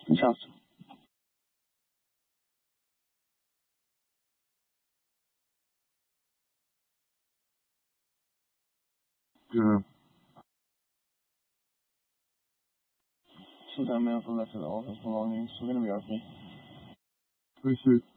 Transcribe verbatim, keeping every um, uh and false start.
Ciao. Ja. Two time mail for left of the office belongings. We're gonna be okay. Richtig.